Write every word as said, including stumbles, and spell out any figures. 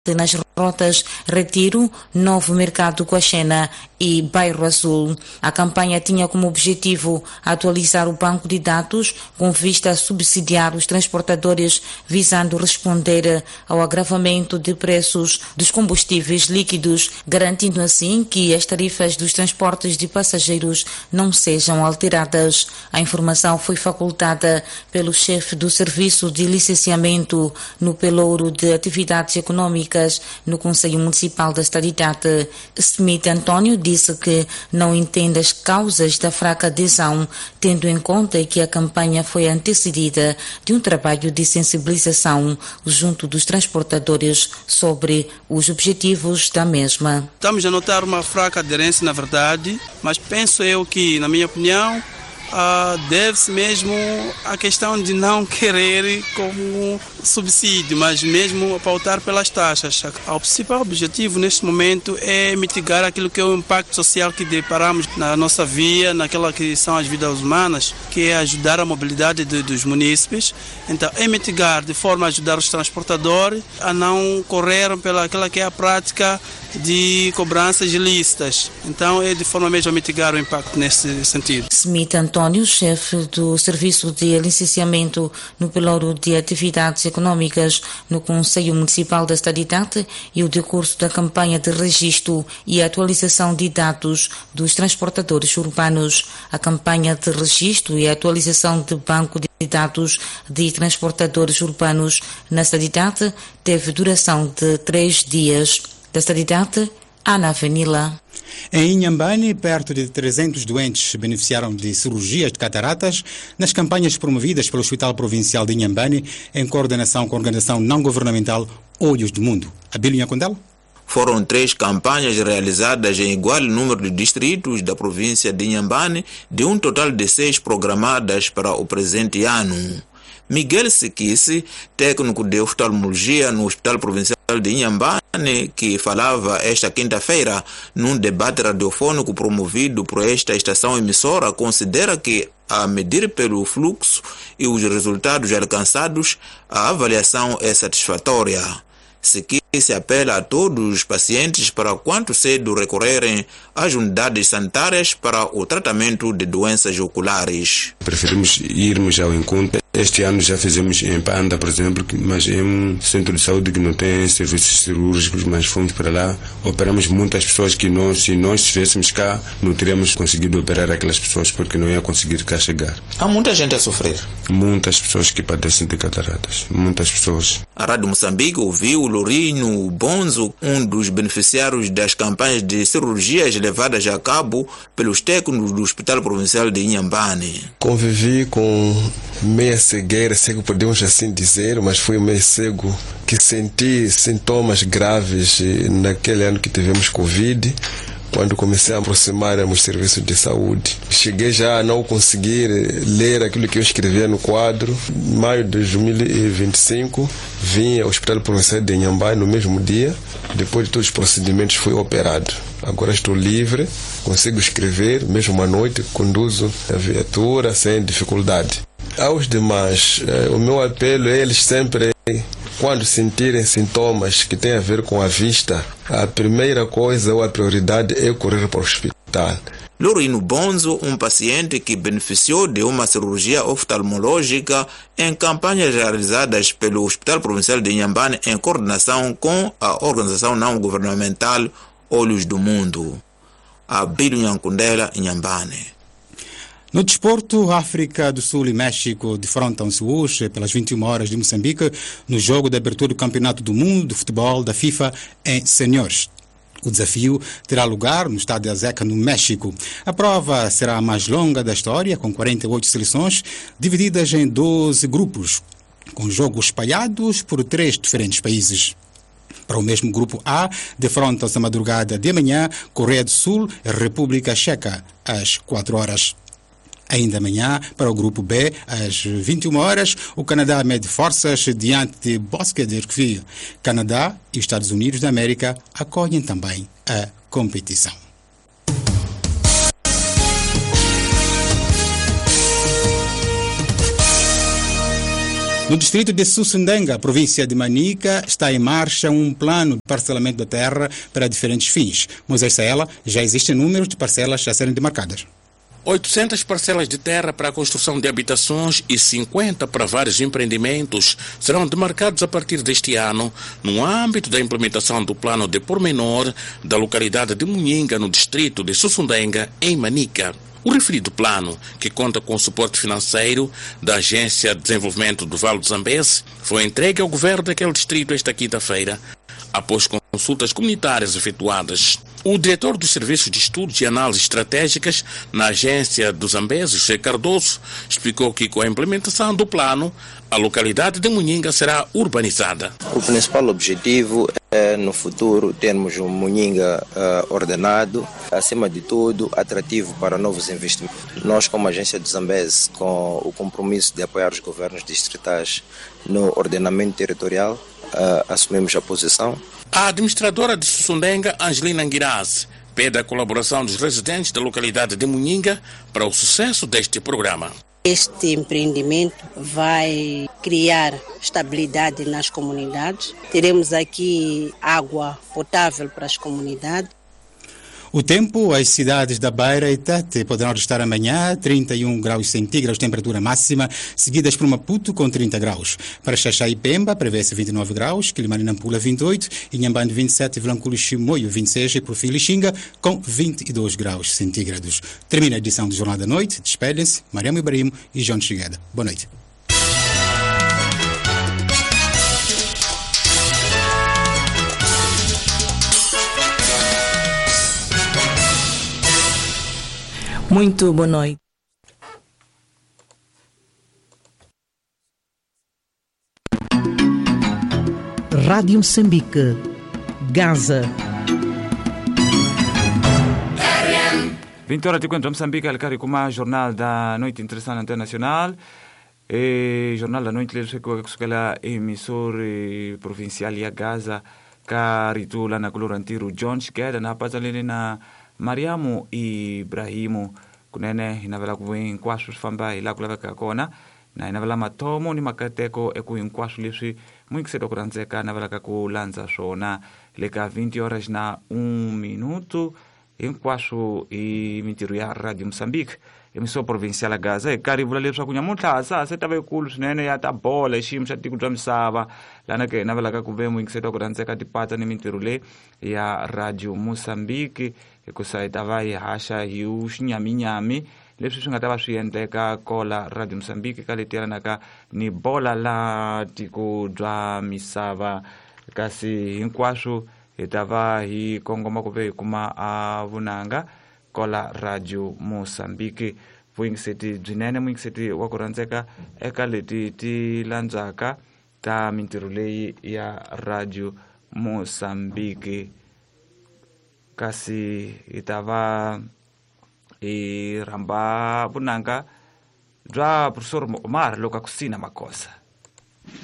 nas rotas Retiro, Novo Mercado Coaxena e Bairro Azul. A campanha tinha como objetivo atualizar o banco de dados com vista a subsidiar os transportadores, visando responder ao agravamento de preços dos combustíveis líquidos, garantindo assim que as tarifas dos transportes de passageiros não sejam alteradas. A informação foi facultada pelo chefe do Serviço de Licenciamento no Pelouro de Atividades Econômicas no Conselho Municipal da Estadidade. Smith António disse que não entende as causas da fraca adesão, tendo em conta que a campanha foi antecedida de um trabalho de sensibilização junto dos transportadores sobre os objetivos da mesma. Estamos a notar uma fraca aderência, na verdade, mas penso eu que, na minha opinião, Uh, deve-se mesmo à questão de não querer como subsídio, mas mesmo pautar pelas taxas. O principal objetivo neste momento é mitigar aquilo que é o impacto social que deparamos na nossa via, naquela que são as vidas humanas, que é ajudar a mobilidade de, dos munícipes. Então, é mitigar de forma a ajudar os transportadores a não correr pela aquela que é a prática de cobranças ilícitas. Então, é de forma mesmo a mitigar o impacto nesse sentido. Smith António, chefe do Serviço de Licenciamento no Pelouro de Atividades Econômicas no Conselho Municipal da Estadidade, e o decurso da campanha de registro e atualização de dados dos transportadores urbanos. A campanha de registro e atualização de banco de dados de transportadores urbanos na Estadidade teve duração de três dias. Da Estadidade, Ana Vanilla. Em Inhambane, perto de trezentos doentes beneficiaram de cirurgias de cataratas nas campanhas promovidas pelo Hospital Provincial de Inhambane, em coordenação com a organização não-governamental Olhos do Mundo. Abílio Nhacondela? Foram três campanhas realizadas em igual número de distritos da província de Inhambane, de um total de seis programadas para o presente ano. Miguel Sequisse, técnico de oftalmologia no Hospital Provincial de Inhambane, que falava esta quinta-feira num debate radiofônico promovido por esta estação emissora, considera que, a medir pelo fluxo e os resultados alcançados, a avaliação é satisfatória. Sequisse apela a todos os pacientes para quanto cedo recorrerem às unidades sanitárias para o tratamento de doenças oculares. Preferimos irmos ao encontro. Este ano já fizemos em Panda, por exemplo, mas é um centro de saúde que não tem serviços cirúrgicos, mas fomos para lá, operamos muitas pessoas que nós, se nós estivéssemos cá, não teríamos conseguido operar aquelas pessoas porque não ia conseguir cá chegar. Há muita gente a sofrer? Muitas pessoas que padecem de cataratas, muitas pessoas. A Rádio Moçambique ouviu Lourinho Bonzo, um dos beneficiários das campanhas de cirurgias levadas a cabo pelos técnicos do Hospital Provincial de Inhambane. Convivi com meia cegueira, cego podemos assim dizer, mas foi meio cego que senti sintomas graves naquele ano que tivemos Covid, quando comecei a aproximar-me dos serviços de saúde. Cheguei já a não conseguir ler aquilo que eu escrevia no quadro. Em maio de dois mil e vinte e cinco, vim ao Hospital Provincial de Inhambane no mesmo dia. Depois de todos os procedimentos, fui operado. Agora estou livre, consigo escrever, mesmo à noite, conduzo a viatura sem dificuldade. Aos demais, o meu apelo é eles sempre, quando sentirem sintomas que têm a ver com a vista, a primeira coisa ou a prioridade é correr para o hospital. Lourinho Bonzo, um paciente que beneficiou de uma cirurgia oftalmológica em campanhas realizadas pelo Hospital Provincial de Inhambane em coordenação com a organização não-governamental Olhos do Mundo. Abílio Nhacondela, Inhambane. No desporto, África do Sul e México defrontam-se hoje pelas vinte e uma horas de Moçambique no jogo de abertura do Campeonato do Mundo de Futebol da FIFA em Seniores. O desafio terá lugar no estádio Azteca, no México. A prova será a mais longa da história, com quarenta e oito seleções, divididas em doze grupos, com jogos espalhados por três diferentes países. Para o mesmo grupo A, defrontam-se a madrugada de amanhã Coreia do Sul e República Checa, às quatro horas. Ainda amanhã, para o grupo B, às vinte e uma horas, o Canadá mede forças diante de Bosque de Urquiville. Canadá e Estados Unidos da América acolhem também a competição. No distrito de Sussundenga, província de Manica, está em marcha um plano de parcelamento da terra para diferentes fins. Moisés Saela, já existem números de parcelas a serem demarcadas. oitocentas parcelas de terra para a construção de habitações e cinquenta para vários empreendimentos serão demarcados a partir deste ano, no âmbito da implementação do plano de pormenor da localidade de Munhinga, no distrito de Sussundenga, em Manica. O referido plano, que conta com o suporte financeiro da Agência de Desenvolvimento do Vale do Zambeze, foi entregue ao governo daquele distrito esta quinta-feira, após consultas comunitárias efetuadas. O diretor dos Serviços de Estudos e Análises Estratégicas na Agência do Zambeze, José Cardoso, explicou que com a implementação do plano, a localidade de Munhinga será urbanizada. O principal objetivo é, no futuro, termos um Munhinga uh, ordenado, acima de tudo, atrativo para novos investimentos. Nós, como Agência do Zambeze, com o compromisso de apoiar os governos distritais no ordenamento territorial, uh, assumimos a posição. A administradora de Sussundenga, Angelina Nguirazi, pede a colaboração dos residentes da localidade de Munhinga para o sucesso deste programa. Este empreendimento vai criar estabilidade nas comunidades. Teremos aqui água potável para as comunidades. O tempo, as cidades da Beira e Tete poderão registrar amanhã trinta e um graus centígrados, temperatura máxima, seguidas por Maputo com trinta graus. Para Xaxá e Pemba, prevê-se vinte e nove graus, Quilimane e Nampula vinte e oito, Inhambane vinte e sete, Vilanculo e Chimoio vinte e seis e Profil e Xinga com vinte e dois graus centígrados. Termina a edição do Jornal da Noite. Despedem-se Mariamo Ibrahim e João Chigueda. Boa noite. Muito boa noite. Rádio Moçambique, Gaza. vinte horas de encontro Moçambique, Alcari com o Jornal da Noite Interessante Internacional. E Jornal da Noite, ele com a emissor provincial e a Gaza, Caritu lá na Colorantiru, John Scheda, na Pazalene na Mariamo Ibrahimu kunene inavala kuwin kwasu famba ila kulava kakona na inavala matomo ni makateko eku inkwasu liswi mwinkisedo kuranzeka navala kakulanza shona leka vinte horas na um minuto inkwasu i mitiru ya Radio Moçambique emissão provincial a Gaza e karibu lalipsa kunya mutlasa setava ikulu swinene ya ta bola xiyimo xa tiko bya misava lana ke navala kakuvemu inkisedo kuranzeka tipata ni mitiru le ya Radio Moçambique hikusa itava yi haxa hi xinyaminyami leswi swi nga ta va swi endleka kola Radio Moçambique ka letiyelanaka ni bola la tiko bya misava kasi hinkwaswo hi ta va hi kongoma ku ve hi kuma a vunanga kola Radio Moçambique vuyingiseti byinene muyingiseti wa ku rhandzeka eka leti ti landzaka ta mintirho leyi ya Radio Moçambique kasi hi ta va hi rhamba vunanga bya professor Omar loko a ku sina makosa.